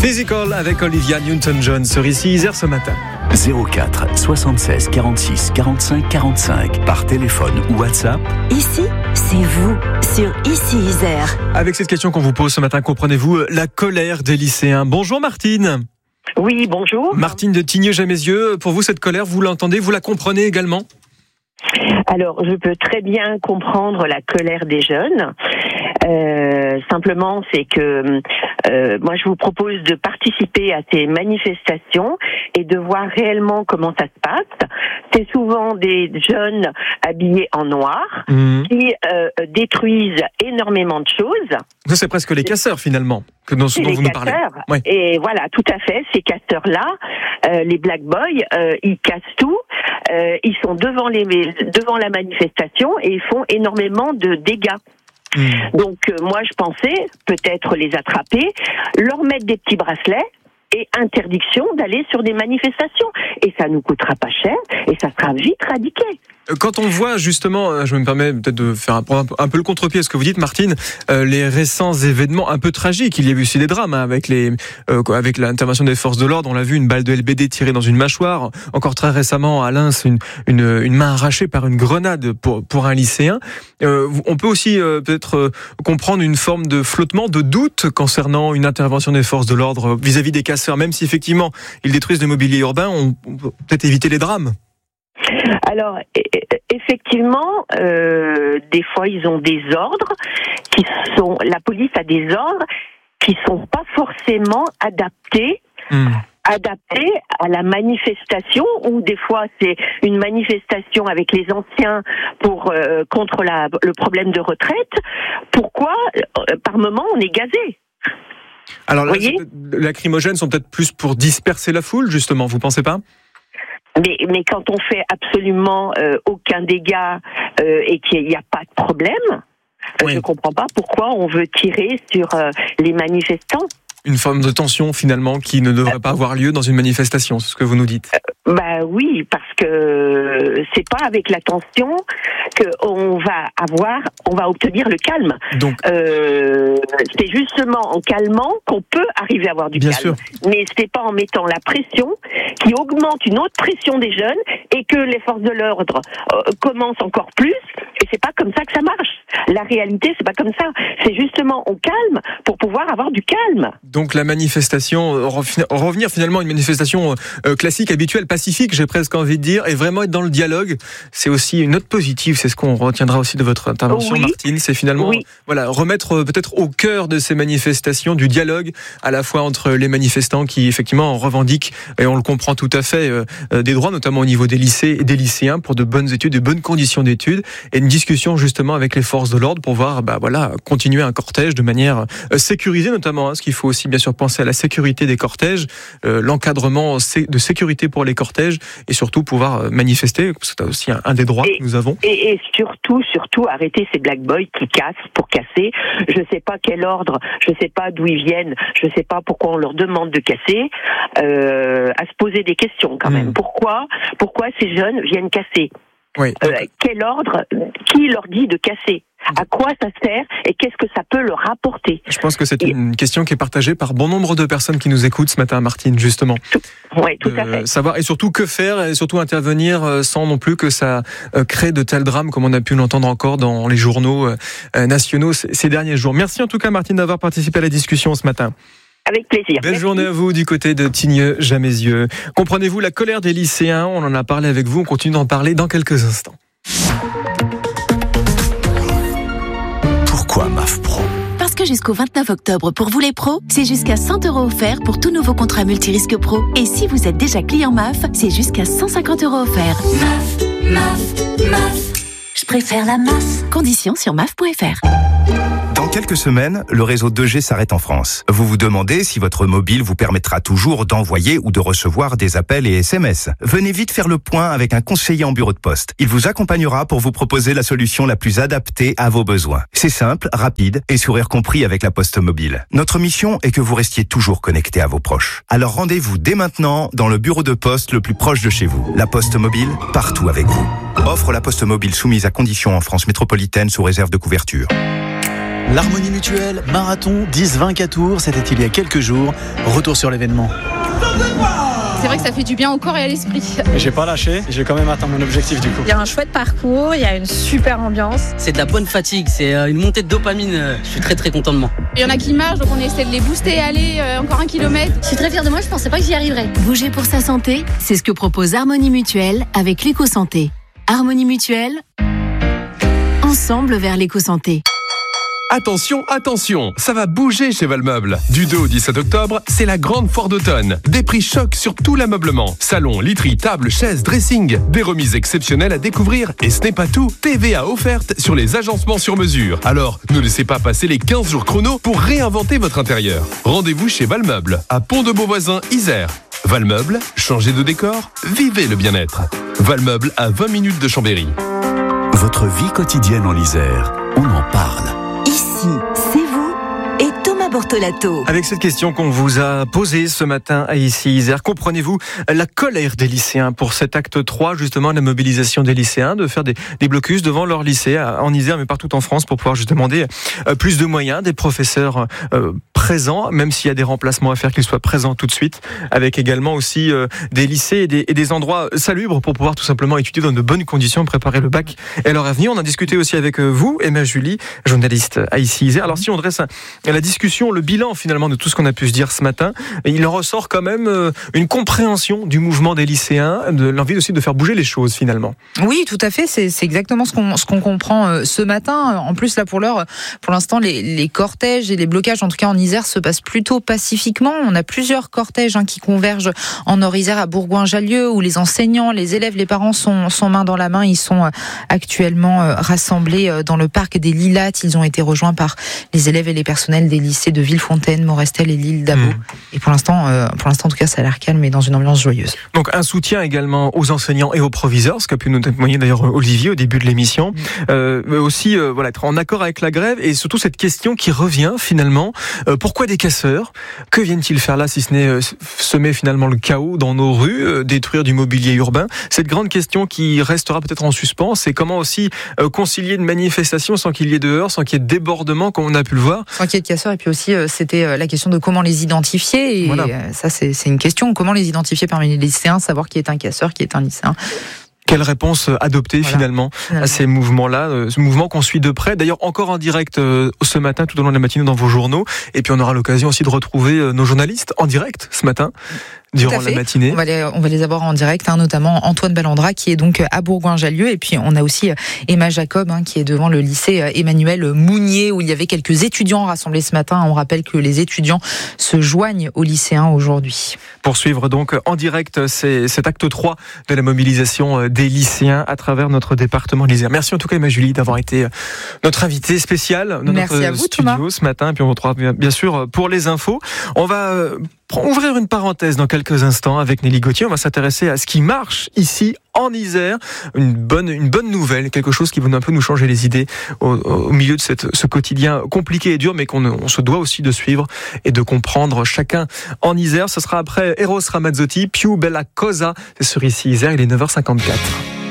Physical avec Olivia Newton-John sur Ici Isère ce matin. 04 76 46 45 45 par téléphone ou WhatsApp. Ici, c'est vous sur Ici Isère. Avec cette question qu'on vous pose ce matin, comprenez-vous la colère des lycéens? Bonjour Martine. Oui, bonjour. Martine de Tignes-Jamaisieux, pour vous cette colère, vous l'entendez, vous la comprenez également? Alors, je peux très bien comprendre la colère des jeunes. Simplement, c'est que moi, je vous propose de participer à ces manifestations et de voir réellement comment ça se passe. C'est souvent des jeunes habillés en noir qui détruisent énormément de choses. Ça, c'est presque les casseurs finalement, dont vous nous parlez. Ouais. Et voilà, tout à fait, ces casseurs-là, les Black Boys, ils cassent tout. Ils sont devant la manifestation et ils font énormément de dégâts. Donc moi je pensais peut-être les attraper, leur mettre des petits bracelets et interdiction d'aller sur des manifestations. Et ça nous coûtera pas cher et ça sera vite radiqué. Quand on voit justement, je me permets peut-être de faire un peu le contre-pied à ce que vous dites Martine, les récents événements un peu tragiques, il y a eu aussi des drames avec l'intervention des forces de l'ordre, on l'a vu, une balle de LBD tirée dans une mâchoire, encore très récemment à Lens, une main arrachée par une grenade pour un lycéen. On peut aussi peut-être comprendre une forme de flottement, de doute concernant une intervention des forces de l'ordre vis-à-vis des casseurs, même si effectivement ils détruisent le mobilier urbain, on peut peut-être éviter les drames. Alors, effectivement, des fois, ils ont des ordres la police a des ordres qui sont pas forcément adaptés à la manifestation, ou des fois, c'est une manifestation avec les anciens contre le problème de retraite. Pourquoi, par moment, on est gazé? Alors, les lacrymogènes sont peut-être plus pour disperser la foule, justement, vous pensez pas? Mais quand on fait absolument aucun dégât et qu'il n'y a pas de problème, je ne comprends pas pourquoi on veut tirer sur les manifestants. Une forme de tension finalement qui ne devrait pas avoir lieu dans une manifestation, c'est ce que vous nous dites. Oui, parce que c'est pas avec la tension qu'on va obtenir le calme. Donc, c'est justement en calmant qu'on peut arriver à avoir du calme. Sûr. Mais c'est pas en mettant la pression qui augmente une autre pression des jeunes et que les forces de l'ordre commencent encore plus. Et c'est pas comme ça que ça marche. La réalité, c'est pas comme ça. C'est justement on calme pour pouvoir avoir du calme. Donc la manifestation, revenir finalement à une manifestation classique, habituelle, pacifique, j'ai presque envie de dire, et vraiment être dans le dialogue, c'est aussi une note positive, c'est ce qu'on retiendra aussi de votre intervention, Martine, c'est finalement remettre peut-être au cœur de ces manifestations du dialogue, à la fois entre les manifestants qui effectivement revendiquent, et on le comprend tout à fait, des droits, notamment au niveau des lycées et des lycéens, pour de bonnes études, de bonnes conditions d'études, et une discussion justement avec les forces de l'ordre pour voir continuer un cortège de manière sécurisée notamment, ce qu'il faut aussi bien sûr penser à la sécurité des cortèges, l'encadrement de sécurité pour les cortèges et surtout pouvoir manifester, c'est aussi un des droits que nous avons. Et surtout arrêter ces black boys qui cassent pour casser. Je ne sais pas quel ordre, je ne sais pas d'où ils viennent, je ne sais pas pourquoi on leur demande de casser, à se poser des questions quand même. Pourquoi ces jeunes viennent casser? Quel ordre? Qui leur dit de casser? À quoi ça sert et qu'est-ce que ça peut leur apporter? Je pense que c'est une question qui est partagée par bon nombre de personnes qui nous écoutent ce matin, Martine, justement. Oui, tout à fait. Savoir et surtout que faire et surtout intervenir sans non plus que ça crée de tels drames comme on a pu l'entendre encore dans les journaux nationaux ces derniers jours. Merci en tout cas, Martine, d'avoir participé à la discussion ce matin. Avec plaisir. Belle journée à vous du côté de Tignes-Jamaisieux. Comprenez-vous la colère des lycéens? On en a parlé avec vous, on continue d'en parler dans quelques instants. Pourquoi MAF Pro? Parce que jusqu'au 29 octobre, pour vous les pros, c'est jusqu'à 100 € offerts pour tout nouveau contrat multirisque pro. Et si vous êtes déjà client MAF, c'est jusqu'à 150 € offerts. MAF. Je préfère la MAF. Conditions sur maf.fr. Dans quelques semaines, le réseau 2G s'arrête en France. Vous vous demandez si votre mobile vous permettra toujours d'envoyer ou de recevoir des appels et SMS. Venez vite faire le point avec un conseiller en bureau de poste. Il vous accompagnera pour vous proposer la solution la plus adaptée à vos besoins. C'est simple, rapide et sourire compris avec la Poste Mobile. Notre mission est que vous restiez toujours connecté à vos proches. Alors rendez-vous dès maintenant dans le bureau de poste le plus proche de chez vous. La Poste Mobile, partout avec vous. Offre la Poste Mobile soumise à conditions en France métropolitaine sous réserve de couverture. L'Harmonie Mutuelle, marathon 10-20 tours, c'était il y a quelques jours. Retour sur l'événement. C'est vrai que ça fait du bien au corps et à l'esprit. J'ai pas lâché, j'ai quand même atteint mon objectif du coup. Il y a un chouette parcours, il y a une super ambiance. C'est de la bonne fatigue, c'est une montée de dopamine, je suis très très content de moi. Il y en a qui marchent, donc on essaie de les booster, aller encore 1 kilomètre. Je suis très fière de moi, je pensais pas que j'y arriverais. Bouger pour sa santé, c'est ce que propose Harmonie Mutuelle avec l'éco-santé. Harmonie Mutuelle, ensemble vers l'éco-santé. Attention, attention, ça va bouger chez Valmeuble. Du 2 au 17 octobre, c'est la grande foire d'automne. Des prix chocs sur tout l'ameublement. Salon, literie, table, chaises, dressing. Des remises exceptionnelles à découvrir. Et ce n'est pas tout, TVA offerte sur les agencements sur mesure. Alors, ne laissez pas passer les 15 jours chrono pour réinventer votre intérieur. Rendez-vous chez Valmeuble, à Pont-de-Beauvoisin, Isère. Valmeuble, changez de décor, vivez le bien-être. Valmeuble à 20 minutes de Chambéry. Votre vie quotidienne en Isère, on en parle. Ici, c'est vous et Thomas Bortolato. Avec cette question qu'on vous a posée ce matin à Issy-Isère, comprenez-vous la colère des lycéens pour cet acte 3, justement, la mobilisation des lycéens, de faire des blocus devant leur lycée en Isère, mais partout en France, pour pouvoir juste demander plus de moyens, des professeurs présents, même s'il y a des remplacements à faire, qu'ils soient présents tout de suite, avec également aussi des lycées et des endroits salubres pour pouvoir tout simplement étudier dans de bonnes conditions, préparer le bac et leur avenir. On a discuté aussi avec vous, Emma Julie, journaliste à Issy-Isère. Alors si on dresse la discussion, le bilan finalement de tout ce qu'on a pu se dire ce matin, il en ressort quand même une compréhension du mouvement des lycéens, de l'envie aussi de faire bouger les choses finalement. Oui, tout à fait, c'est exactement ce qu'on comprend ce matin. En plus là pour l'instant les cortèges et les blocages, en tout cas en Isère, se passent plutôt pacifiquement. On a plusieurs cortèges qui convergent en Nord-Isère à Bourgoin-Jallieu, où les enseignants, les élèves, les parents sont main dans la main. Ils sont actuellement rassemblés dans le parc des Lilas. Ils ont été rejoints par les élèves et les personnels des lycées de Villefontaine, Morestel et l'île d'Abo. Et pour l'instant, en tout cas, ça a l'air calme et dans une ambiance joyeuse. Donc un soutien également aux enseignants et aux proviseurs, ce qu'a pu nous témoigner d'ailleurs Olivier au début de l'émission. Mais aussi être en accord avec la grève et surtout cette question qui revient finalement. Pourquoi des casseurs ? Que viennent-ils faire là si ce n'est semer finalement le chaos dans nos rues, détruire du mobilier urbain ? Cette grande question qui restera peut-être en suspens, c'est comment aussi concilier une manifestation sans qu'il y ait de heurts, sans qu'il y ait de débordement comme on a pu le voir. Sans qu'il y ait de casseurs, et puis aussi c'était la question de comment les identifier. Et voilà. Ça c'est une question, comment les identifier parmi les lycéens, savoir qui est un casseur, qui est un lycéen. Quelle réponse adopter finalement à ces mouvements-là, ce mouvement qu'on suit de près. D'ailleurs, encore en direct ce matin, tout au long de la matinée dans vos journaux. Et puis on aura l'occasion aussi de retrouver nos journalistes en direct ce matin. Durant la matinée. On va les avoir en direct, notamment Antoine Ballandra qui est donc à Bourgoin-Jallieu, et puis on a aussi Emma Jacob qui est devant le lycée Emmanuel Mounier où il y avait quelques étudiants rassemblés ce matin. On rappelle que les étudiants se joignent aux lycéens aujourd'hui. Pour suivre donc en direct cet acte 3 de la mobilisation des lycéens à travers notre département de l'Isère. Merci en tout cas Emma Julie d'avoir été notre invitée spéciale dans notre studio Thomas. Ce matin, et puis on retrouve bien sûr pour les infos. On va ouvrir une parenthèse dans quelques instants avec Nelly Gauthier. On va s'intéresser à ce qui marche ici en Isère. Une bonne nouvelle, quelque chose qui va un peu nous changer les idées au milieu de ce quotidien compliqué et dur, mais qu'on se doit aussi de suivre et de comprendre chacun en Isère. Ce sera après Eros Ramazzotti, Più Bella Cosa. C'est sur Issy-Isère, il est 9h54.